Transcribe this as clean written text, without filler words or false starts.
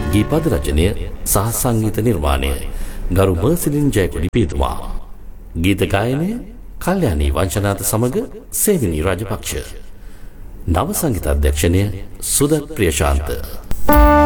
ගීපද රචනය සහ සංගීත නිර්මාණය ගරු මර්සිලින් ජයකොඩි පියතුමා. ගීත ගායනය කල්යාණී වංශනාත සමග සේවිනී රාජපක්ෂ. නව සංගීත අධ්‍යක්ෂණය සුදත් ප්‍රියශාන්ත.